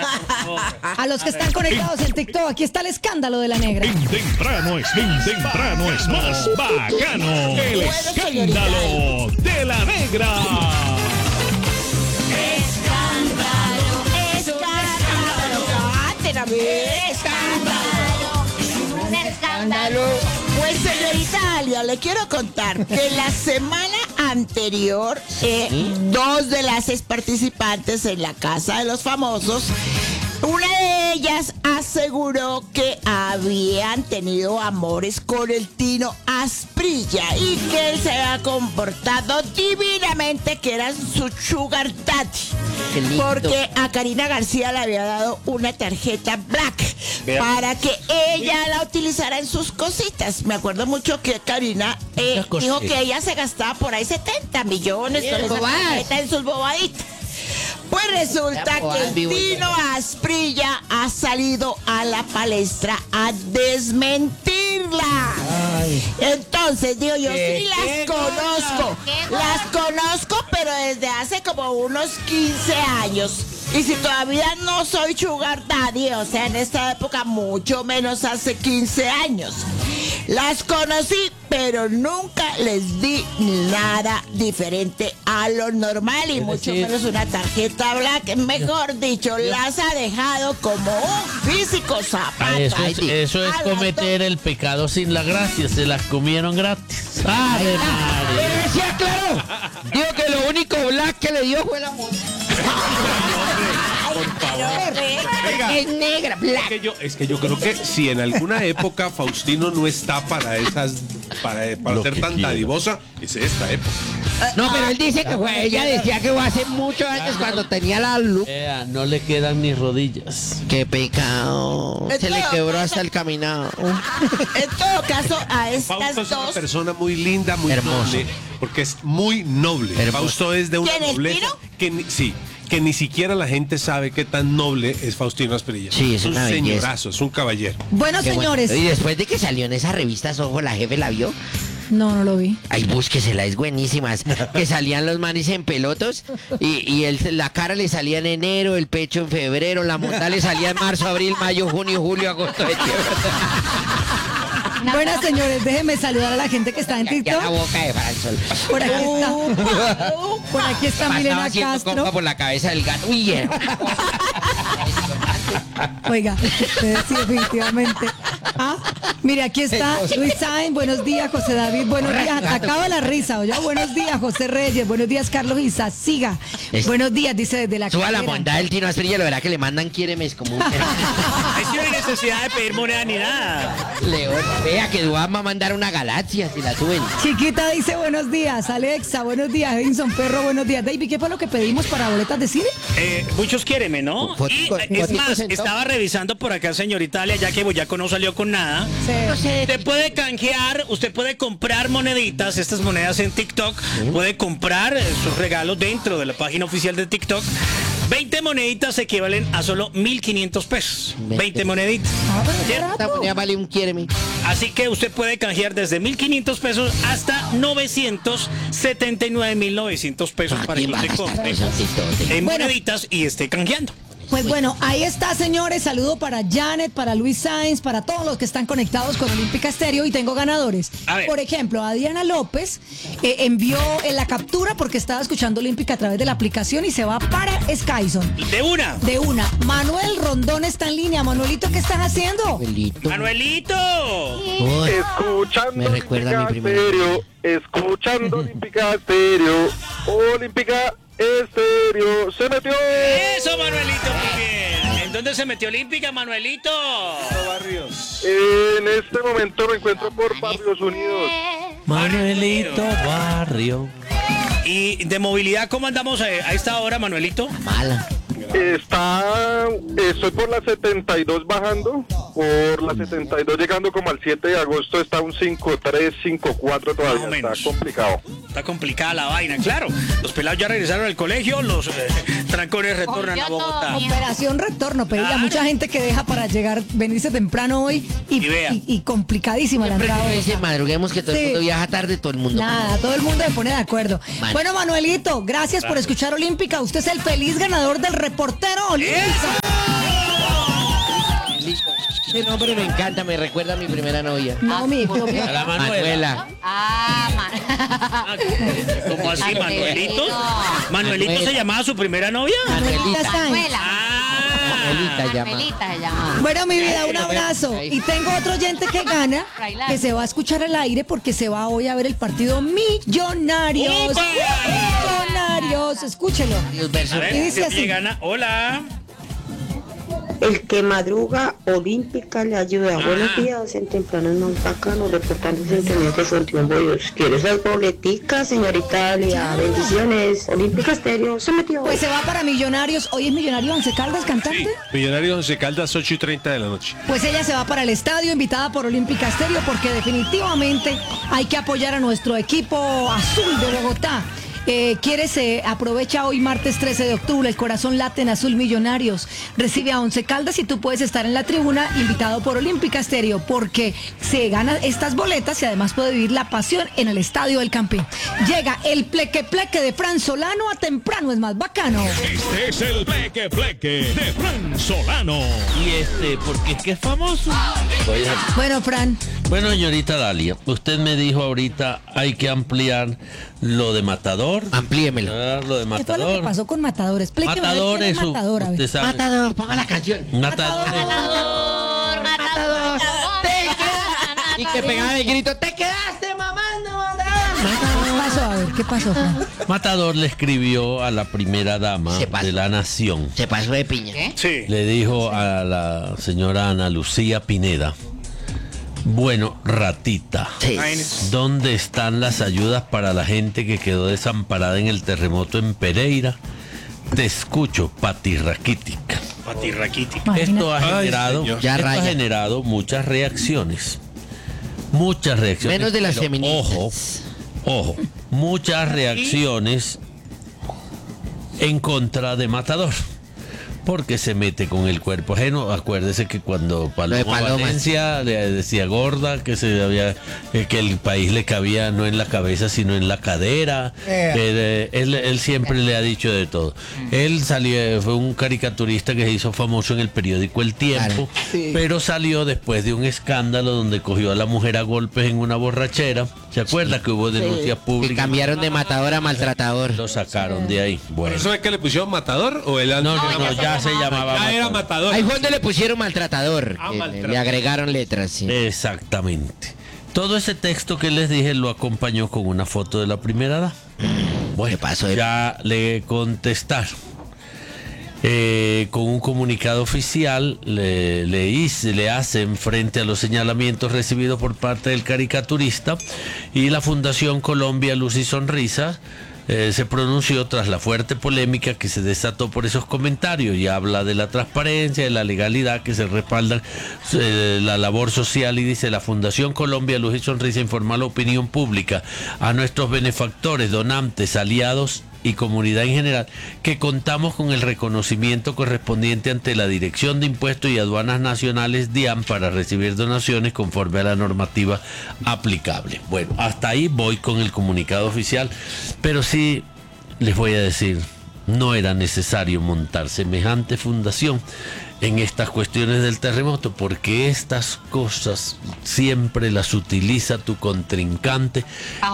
A los que están conectados en TikTok, aquí está el escándalo de la negra. En temprano es más bacano. El escándalo de la negra. Un escándalo. Pues señorita Alia, le quiero contar que la semana anterior, dos de las ex participantes en la Casa de los Famosos, una de ellas aseguró que habían tenido amores con el Tino Asprilla y que él se había comportado divinamente, que eran su sugar daddy. Porque a Karina García le había dado una tarjeta black para que ella la utilizara en sus cositas. Me acuerdo mucho que Karina dijo que ella se gastaba por ahí 70 millones con esa tarjeta en sus bobaditas. Pues resulta que el Tino Asprilla ha salido a la palestra a desmentirla. Ay. Entonces, digo yo, sí las conozco, pero desde hace como unos 15 años. Y si todavía no soy sugar daddy, o sea, en esta época mucho menos hace 15 años. Las conocí, pero nunca les di nada diferente a lo normal y mucho menos una tarjeta black. Mejor dicho, las ha dejado como un físico zapato. Eso es cometer el pecado sin la gracia. Se las comieron gratis. ¡Ave María! Decía claro. Digo que lo único black que le dio fue la mujer. Por favor. Oiga, es negra, black. Es que yo creo que si en alguna época Faustino no está para ser tan dadivosa, es esta época. No, pero él dice que ella decía que fue hace muchos años cuando tenía la luz. No le quedan ni rodillas. Qué pecado. Se le quebró hasta el caminado. En todo caso, a estas Fausto es dos... una persona muy linda, muy hermoso, noble, porque es muy noble. Hermoso. Fausto es de una ¿Quién, el nobleza que ni siquiera la gente sabe qué tan noble es Faustino Asprilla. Sí, es un una belleza. señorazo, es un caballero. Bueno, Qué señores. bueno. Y después de que salió en esa revista Ojo, la jefe la vio. No lo vi. Ay, búsquesela, es buenísima. Que salían los manes en pelotos y la cara le salía en enero, el pecho en febrero, la monta le salía en marzo, abril, mayo, junio, julio, agosto, Buenas, señores, déjenme saludar a la gente que está en Ya TikTok. la boca de Fransol. Por aquí está. Por aquí está Pasaba Milena haciendo Castro. coca por la cabeza del gato. Uy, Oiga, ustedes sí, definitivamente. Mire, aquí está Luis Sainz, buenos días, José David, buenos días. Acaba la risa, oye, buenos días, José Reyes, buenos días, Carlos Izaziga. Buenos días, dice desde la Suba la carrera. bondad del Tino Asprilla, lo verá que le mandan quiéremes como un Es que no hay necesidad de pedir moneda ni nada. León. Vea que Duan va a mandar una galaxia si la suben. Chiquita dice buenos días, Alexa, buenos días, Edinson Perro, buenos días. David, ¿qué fue lo que pedimos para boletas de cine? Muchos quiérenme, ¿no? Y es más, estaba revisando por acá, señorita Alia, ya que Boyaco no salió con nada. Sí. Usted puede canjear, usted puede comprar moneditas, estas monedas en TikTok, puede comprar sus regalos dentro de la página oficial de TikTok. 20 moneditas equivalen a solo 1.500 pesos. 20 moneditas. Esta moneda vale un quiéreme. Así que usted puede canjear desde 1.500 pesos hasta 979.900 pesos para que usted compre en moneditas y esté canjeando. Pues bueno, ahí está, señores. Saludo para Janet, para Luis Sainz, para todos los que están conectados con Olímpica Estéreo y tengo ganadores. Por ejemplo, a Diana López envió en la captura porque estaba escuchando Olímpica a través de la aplicación y se va para Skyson. De una. De una. Manuel Rondón está en línea. Manuelito, ¿qué estás haciendo? Manuelito. Uy, escuchando me recuerda a mi Olímpica primera. Estéreo, escuchando Olímpica Estéreo, Olímpica Estéreo, se metió. Eso, Manuelito, muy bien. ¿En dónde se metió Olímpica, Manuelito? Barrios. En este momento me encuentro por Barrios Unidos. Manuelito Barrio. ¿Y de movilidad cómo andamos a esta hora, Manuelito? Mala. Estoy por la 72 bajando, por la 72 llegando como al 7 de agosto está un 5.3, 5.4 todavía, está complicado. Está complicada la vaina, claro. Los pelados ya regresaron al colegio, los trancones retornan a Bogotá. Operación retorno, pero hay mucha gente que deja para llegar, venirse temprano hoy y complicadísima la entrada. Dice, madruguemos que todo el mundo viaja tarde, todo el mundo. Nada, todo el mundo se pone de acuerdo. Vale. Bueno, Manuelito, gracias por escuchar Olímpica. Usted es el feliz ganador del reportero Olímpica. Ese nombre me encanta, me recuerda a mi primera novia. No, mi hijo. A la Manuela. ¿Cómo así, Manuelito? ¿Manuelito se llamaba su primera novia? Manuelita Sáenz. Manuelita llama. Bueno, mi vida, un abrazo. Y tengo otro oyente que gana, que se va a escuchar al aire porque se va hoy a ver el partido Millonarios. Millonarios, escúchelo. A ver, Y dice ¿quién así. gana? Hola. El que madruga, Olímpica le ayuda. Buenos días, en temprano es más bacano, reportando sintonía de Santiago Boyos. ¿Quieres las boleticas, señorita Alia? Bendiciones. Olímpica Estéreo se metió. Pues se va para Millonarios. Hoy es Millonario Once Caldas, cantante. Millonarios Once Caldas, 8:30 de la noche. Pues ella se va para el estadio, invitada por Olímpica Estéreo, porque definitivamente hay que apoyar a nuestro equipo azul de Bogotá. Aprovecha hoy martes 13 de octubre, el corazón late en azul Millonarios. Recibe a Once Caldas y tú puedes estar en la tribuna invitado por Olímpica Estéreo porque se ganan estas boletas y además puede vivir la pasión en el Estadio del Campín. Llega el pleque pleque de Fran Solano a temprano es más bacano. Este es el pleque pleque de Fran Solano. Y porque es que es famoso. Bueno, Fran. Bueno, señorita Dalia, usted me dijo ahorita hay que ampliar lo de Matador. Amplíemelo. Lo de ¿Qué fue lo que Matador. pasó con Matador? Explíqueme Matador quién es es Matador, a ver. usted sabe. Matador, ponga la canción. Matador es- Y que pegaba el grito, te quedaste mamando, ¿Qué pasó? A ver, ¿qué pasó, Fran? Matador le escribió a la primera dama Se pasó. de la nación. Se pasó de piña. Sí. Le dijo a la señora Ana Lucía Pineda, bueno, ratita, Sí. ¿dónde están las ayudas para la gente que quedó desamparada en el terremoto en Pereira? Te escucho, patirraquítica. Patirraquítica. Esto ha Ay, generado, señor. Ya esto ha raya. generado muchas reacciones. Muchas reacciones. Menos de las Pero, feministas. Ojo, muchas reacciones en contra de Matador. Porque se mete con el cuerpo ajeno. Acuérdese que cuando Lo Paloma de Paloma. Valencia le decía gorda, que que el país le cabía no en la cabeza sino en la cadera. Él siempre le ha dicho de todo. Él fue un caricaturista que se hizo famoso en el periódico El Tiempo, pero salió después de un escándalo donde cogió a la mujer a golpes en una borrachera. ¿Se acuerda que hubo denuncia Que pública? cambiaron de matador a maltratador. Lo sacaron de ahí. Bueno. ¿Eso es que le pusieron Matador o el No, ya se llamaba Ya era Matador. Matador. Ahí fue donde le pusieron maltratador. Ah, que maltratador. Le agregaron letras, sí. Exactamente. Todo ese texto que les dije lo acompañó con una foto de la primera dama. Bueno, ¿Qué pasó? ya le contestaron. Con un comunicado oficial le hacen frente a los señalamientos recibidos por parte del caricaturista y la Fundación Colombia Luz y Sonrisa se pronunció tras la fuerte polémica que se desató por esos comentarios y habla de la transparencia, de la legalidad que se respalda la labor social y dice: la Fundación Colombia Luz y Sonrisa informa a la opinión pública, a nuestros benefactores, donantes, aliados y comunidad en general, que contamos con el reconocimiento correspondiente ante la Dirección de Impuestos y Aduanas Nacionales DIAN para recibir donaciones conforme a la normativa aplicable. Bueno, hasta ahí voy con el comunicado oficial, pero sí les voy a decir, no era necesario montar semejante fundación en estas cuestiones del terremoto, porque estas cosas siempre las utiliza tu contrincante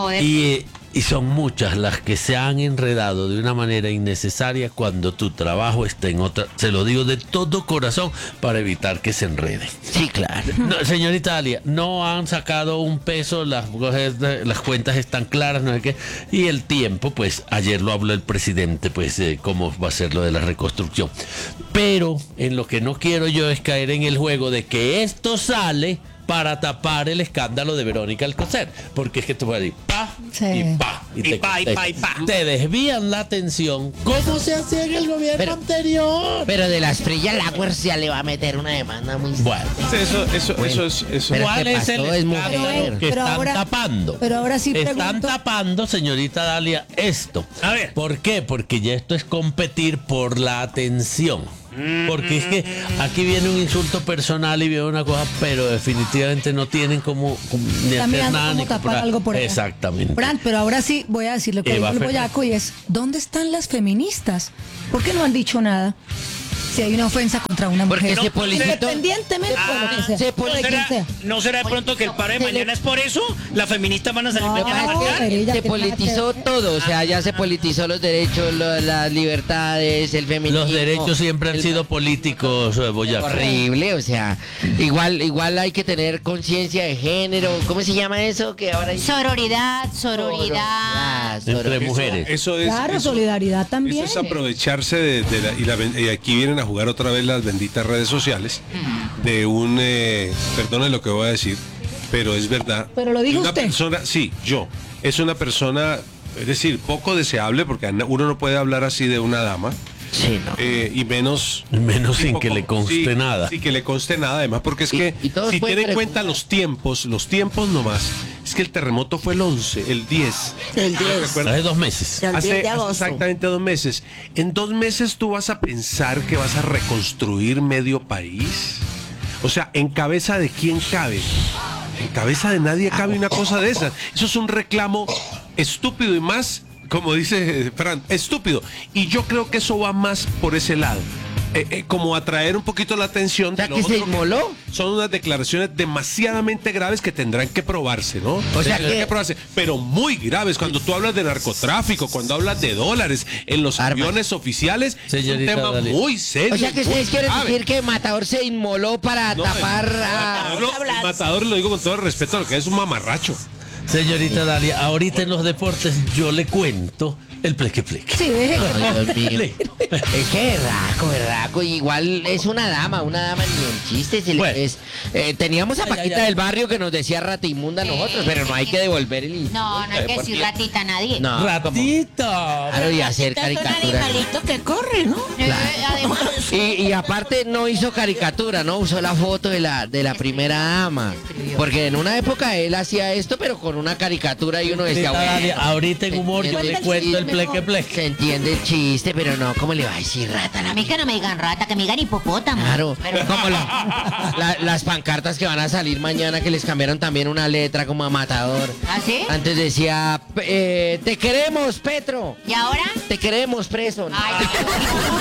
y son muchas las que se han enredado de una manera innecesaria cuando tu trabajo está en otra. Se lo digo de todo corazón para evitar que se enreden. Sí, claro. No, señorita Alia, no han sacado un peso, las cuentas están claras, no sé qué. Y el tiempo, pues ayer lo habló el presidente, pues cómo va a ser lo de la reconstrucción. Pero en lo que no quiero yo es caer en el juego de que esto sale para tapar el escándalo de Verónica Alcocer, porque es que tú puedes decir pa y pa Y pa, y pa, y pa. te desvían la atención como se hacía en el gobierno anterior. Pero de las Frilla Lagüers ya le va a meter una demanda muy... Bueno, Eso es. Pero ¿cuál ¿qué es el pasó? Es escándalo mujer. que Pero están ahora- tapando? pero ahora sí están pregunto- tapando, señorita Dalia, esto. A ver. ¿Por qué? Porque ya esto es competir por la atención. Porque es que aquí viene un insulto personal y viene una cosa, pero definitivamente no tienen como ni Está hacer mirando nada cómo ni tapar comprar. algo por allá. Exactamente. Fran, pero ahora sí voy a decir lo que Eva dijo el Fernández. boyaco y es, ¿dónde están las feministas? ¿Por qué no han dicho nada? si hay una ofensa contra una Porque mujer. se politizó. Independientemente de lo que sea. se o de quien sea. ¿No será de pronto que el paro de mañana es por eso? ¿Las feministas van a salir mañana a marchar? pero ella Se que politizó todo, o sea, ya se politizó los derechos, las libertades, el feminismo. Los derechos siempre han sido políticos, Boyacá. Horrible, o sea, igual hay que tener conciencia de género. ¿Cómo se llama eso? Que ahora hay Sororidad. Entre mujeres. Eso es. Claro, eso- solidaridad también. Eso es aprovecharse y aquí vienen a jugar otra vez las benditas redes sociales de un, perdone lo que voy a decir, pero es verdad. Pero lo dijo Una usted. persona, sí, yo. Es una persona, es decir, poco deseable porque uno no puede hablar así de una dama. Sí, no. Y menos Sin poco- que le conste nada. Sí, que le conste nada, además, porque es que y todos si pueden tiene en cuenta preguntar. los tiempos nomás, es que el terremoto fue el 11, el 10. El 10. ¿Recuerdas? Hace 2 meses. El 10 de Hace agosto. exactamente 2 meses. En 2 meses tú vas a pensar que vas a reconstruir medio país. O sea, ¿en cabeza de quién cabe? En cabeza de nadie cabe una cosa de esas. Eso es un reclamo estúpido y más, como dice Fran, estúpido. Y yo creo que eso va más por ese lado. Como atraer un poquito la atención. O sea, de lo que se otro. inmoló. Son unas declaraciones demasiadamente graves que tendrán que probarse, ¿no? O sea Tendrán que- probarse, pero muy graves. Cuando tú hablas de narcotráfico, cuando hablas de dólares en los Armas. aviones oficiales, Señorita es un tema Dalí. muy serio. O sea que muy ustedes quieren grave. decir que Matador se inmoló para No, tapar a... el matador, lo digo con todo el respeto, lo que es un mamarracho. Señorita Dalia, ahorita en los deportes yo le cuento el pleque. Sí, deje que- Ay, Dios mío. Es que berraco. Igual es una dama ni en chiste. Bueno. Teníamos a Ay, Paquita ay, ay. del barrio que nos decía rata inmunda a nosotros, pero no hay que devolver el... No hay que decir ratita a nadie. No, Ratita. claro, y hacer Es un caricatura. animalito que corre, ¿no? Además, Y aparte no hizo caricatura, ¿no? Usó la foto de la primera dama. Porque en una época él hacía esto, pero con una caricatura y uno decía, Señorita Dalia, bueno, ahorita en humor yo le cuento el pleque. se entiende el chiste, pero no, ¿cómo le va a decir rata a la a mí que no me digan rata, que me digan hipopótamo. Claro, Pero como las pancartas que van a salir mañana que les cambiaron también una letra como a Matador. ¿Ah, sí? Antes decía, te queremos, Petro. ¿Y ahora? Te queremos, preso. Ay, no.